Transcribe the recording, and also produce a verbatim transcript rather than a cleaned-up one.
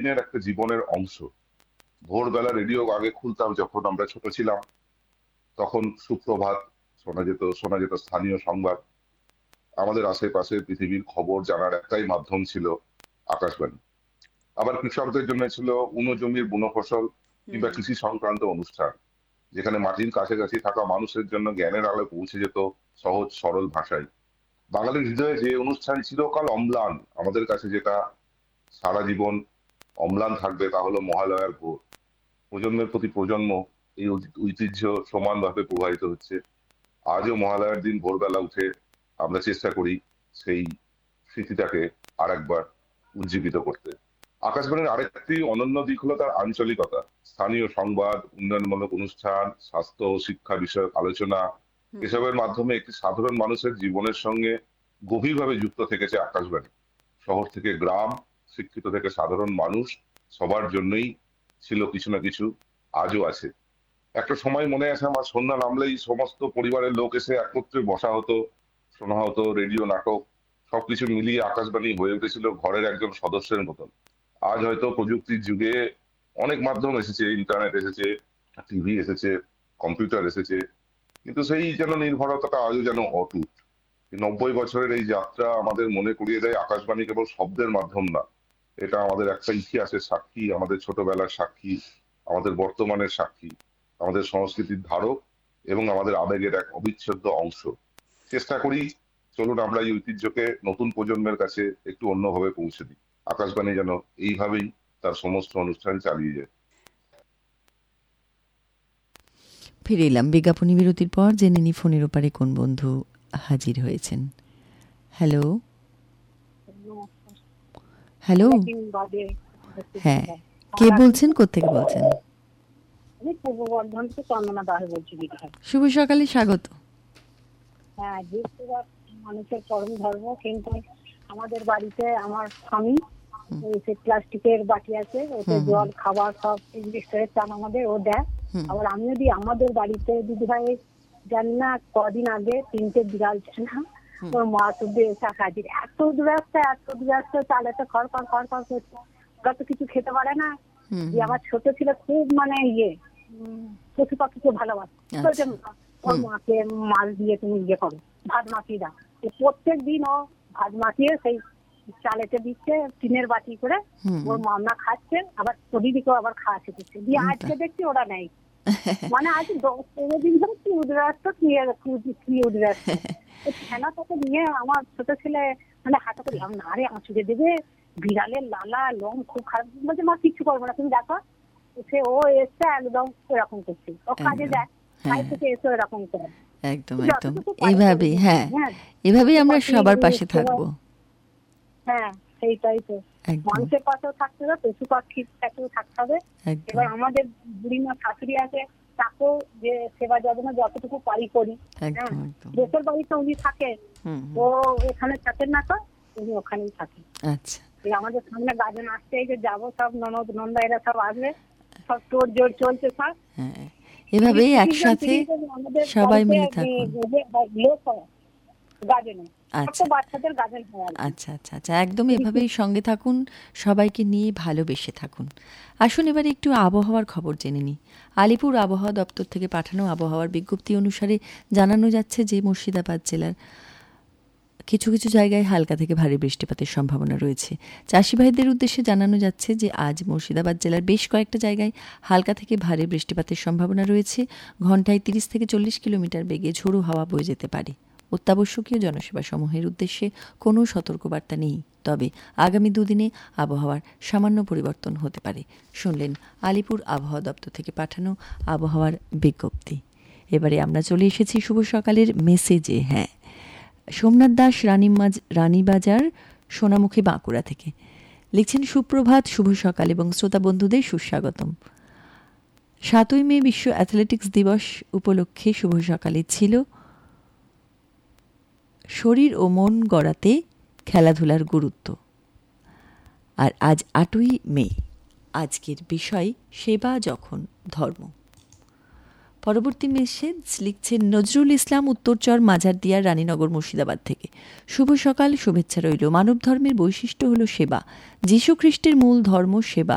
প্রতিদিনের একটা জীবনের অংশ। ভোরবেলা রেডিও আগে খুলতাম যখন আমরা ছোট ছিলাম, তখন সুপ্রভাত শোনা যেত, শোনা যেত স্থানীয় সংবাদ। আমাদের আশেপাশে পৃথিবীর খবর জানার একটাই মাধ্যম ছিল আকাশবাণী। আবার কৃষকদের জন্য ছিল উনো জমির বুনো ফসল কিংবা হুম। কৃষি সংক্রান্ত অনুষ্ঠান, যেখানে মাটির কাছাকাছি থাকা মানুষের জন্য জ্ঞানের আলো পৌঁছে যেত সহজ সরল ভাষায়। বাঙালির হৃদয়ে যে অনুষ্ঠান চিরকাল অম্লান আমাদের কাছে, যেটা সারা জীবন অম্লান থাকবে, তা হলো মহালয়ার ভোর। প্রজন্মের প্রতি প্রজন্ম এই ঐতি- ঐতিহ্য সমানভাবে প্রবাহিত হচ্ছে। আজও মহালয়ার দিন ভোরবেলা উঠে আমরা চেষ্টা করি সেই স্মৃতিটাকে আর একবার উজ্জীবিত করতে। আকাশবাণীর আরেকটি অনন্য দিক হলো তার আঞ্চলিকতা। স্থানীয় সংবাদ, উন্নয়নমূলক অনুষ্ঠান, স্বাস্থ্য ও শিক্ষা বিষয়ক আলোচনা, হুম। এসবের মাধ্যমে একটি সাধারণ মানুষের জীবনের সঙ্গে গভীরভাবে যুক্ত থেকেছে আকাশবাণী। শহর থেকে গ্রাম, শিক্ষিত থেকে সাধারণ মানুষ, সবার জন্যই ছিল কিছু না কিছু, আজও আছে। একটা সময় মনে আছে আমার, সন্ধ্যা নামলেই সমস্ত পরিবারের লোক এসে একত্রে বসা হতো, শোনা হতো রেডিও, নাটক, সবকিছু মিলিয়ে আকাশবাণী হয়ে উঠেছিল ঘরের একজন সদস্যের মতন। আজ হয়তো প্রযুক্তির যুগে অনেক মাধ্যম এসেছে, ইন্টারনেট এসেছে, টিভি এসেছে, কম্পিউটার এসেছে, কিন্তু সেই যেন নির্ভরতাটা আজও যেন অটুট। এই নব্বই বছরের এই যাত্রা আমাদের মনে করিয়ে দেয় আকাশবাণী কেবল শব্দের মাধ্যম না, এটা আমাদের একটা ইতিহাসের সাক্ষী, আমাদের ছোটবেলার সাক্ষী, আমাদের বর্তমানের সাক্ষী, আমাদের সংস্কৃতির ধারক এবং আমাদের আবেগের এক অবিচ্ছেদ্য অংশ। চেষ্টা করি, চলুন আমরা এই ঐতিহ্যকে নতুন প্রজন্মের কাছে একটু অন্যভাবে পৌঁছে দিই। আকাশবাণী যেন এইভাবেই তার সমস্ত অনুষ্ঠান চালিয়ে যায়। ফিরে এলাম বিজ্ঞাপনী বিরতির পর। জেনে নি ফোনের ওপারে কোন বন্ধু হাজির হয়েছেন। হ্যালো। হ্যালো। অনেকদিন বাদে উপস্থিত হ্যাঁ, হলাম। কে ভালো আছেন বলছেন, তো? কোত্থেকে বলছেন? আমি পূর্ব বর্ধমান থেকে চন্দনা দাস বলছি দিদিভাই। শুভ সকালে স্বাগত। হ্যাঁ, বৃহস্পতিবার মানুষের পরম ধর্ম, কিন্তু আমাদের বাড়িতে আমার স্বামী ওই সে প্লাস্টিকের বাটি আছে, ওতে হুম, হুম, জল খাবার সব ইংলিশের চান আমাদের ও দেয়। হুম। আবার আমিও দিই। আমাদের বাড়িতে দিদিভাই জানি না কদিন আগে তিনটে বিড়াল ছিল না, ওর মা শুধু এসে হাজির। এত দুরাস্ত এত দুরাস্ত চালেতে খড় খড় খড় খড় করছে, ওরা তো কিছু খেতে পারে না। হুম, যে আমার ছোট ছিল খুব মানে ইয়ে উম, পশু পাখিকে ভালোবাসে। তো আচ্ছা। যে মা- ওর মাকে মাছ দিয়ে তুমি ইয়ে করো, ভাত মাখিয়ে দাও। তো প্রত্যেক দিন ও ভাত মাখিয়ে সেই চালেতে দিচ্ছে টিনের বাটি করে। হুম, ওর মামা খাচ্ছে, আবার দিদিকেও আবার খাওয়া শিখেছে দিয়ে। হুম, তা। আজকে দেখছি ওরা নেই। মানে আজ দশ পনেরো দিন ধরে কি উদরাস্ত কি আর- কি- কি উদরাস্ত। ওই ফেনাটাকে নিয়ে আমার ছোট ছেলে মানে হাতে করে আমি না রে আমার ছুটে দেবে, বিড়ালের লালা লোম খুব খারাপ। বলছে মা কিচ্ছু করবো না, তুমি দেখো। সে ও এসছে একদম এরকম করছে, ও কাজে একদম। যায়, হ্যাঁ, কাজ থেকে এসে এরকম করে। একদম একদম। যতটুকু পারি করে এইভাবেই, দিচ্ছি। হ্যাঁ, হ্যাঁ, এভাবেই পশু আমরা পাখি সবার পাশে সেবা- থাকবো। হ্যাঁ সেইটাই তো। একদম মানুষের পাশেও থাকতে হবে, পশু পাখির পাশেও থাকতে হবে। একদম এবার আমাদের বুড়িমা শাশুড়ি আছে, তাকেও যে সেবা যত্ন যতটুকু পারি করি। হ্যাঁ, একদম একদম। দেশের বাড়িতে উনি থাকে, হুম, ও হুম। এখানে থাকেন না, তো উনি ওখানেই থাকে। আচ্ছা। এই আমাদের সামনে গাজন আসছে, এই যে যাবো সব ননদ নন্দা এরা সব আসবে, সব তোর জোর চলছে সব। হ্যাঁ, এভাবেই তিরিশ জন একসাথে তিরিশ জন আমাদের সবাই বাড়িতে মিলে থাকুন। লোক হয় গাজনে, ছোট্ট আচ্ছা বাচ্চাদের গাজন হয় আর কি। আচ্ছা আচ্ছা আচ্ছা, একদম এভাবেই সঙ্গে থাকুন, সবাইকে নিয়ে ভালোবেসে থাকুন। আসুন এবারে একটু আবহাওয়ার খবর জেনে নিই। আলিপুর আবহাওয়া দপ্তর থেকে পাঠানো আবহাওয়ার বিজ্ঞপ্তি অনুসারে জানানো যাচ্ছে যে মুর্শিদাবাদ জেলার কিছু কিছু জায়গায় হালকা থেকে ভারী বৃষ্টিপাতের সম্ভাবনা রয়েছে। চাষি ভাইদের উদ্দেশ্যে জানানো যাচ্ছে যে আজ মুর্শিদাবাদ জেলার বেশ কয়েকটা জায়গায় হালকা থেকে ভারী বৃষ্টিপাতের সম্ভাবনা রয়েছে। ঘন্টায় তিরিশ থেকে চল্লিশ কিলোমিটার বেগে ঝোড়ো হাওয়া বয়ে যেতে পারে। অত্যাবশ্যকীয় জনসেবা সমূহের উদ্দেশ্যে কোনো সতর্কবার্তা নেই, তবে আগামী দুদিনে আবহাওয়ার সামান্য পরিবর্তন হতে পারে। শুনলেন আলিপুর আবহাওয়া দপ্তর থেকে পাঠানো আবহাওয়ার বিজ্ঞপ্তি। এবারে আমরা চলে এসেছি শুভ সকালের মেসেজে। হ্যাঁ, সোমনাথ দাস রানীমাজ রানীবাজার সোনামুখী বাঁকুড়া থেকে লিখছেন, সুপ্রভাত, শুভ সকাল এবং শ্রোতা বন্ধুদের সুস্বাগতম। সাতই মে বিশ্ব অ্যাথলেটিক্স দিবস উপলক্ষে শুভ সকালে ছিল শরীর ও মন গড়াতে খেলাধুলার গুরুত্ব। আর আজ আটই মে, আজকের বিষয় সেবা যখন ধর্ম। পরবর্তী মেসেজ লিখছেন নজরুল ইসলাম, উত্তরচর মাঝারদিয়ার রানীনগর মুর্শিদাবাদ থেকে। শুভ সকাল, শুভেচ্ছা রইল। মানব ধর্মের বৈশিষ্ট্য হল সেবা। যীশু খ্রিস্টের মূল ধর্ম সেবা।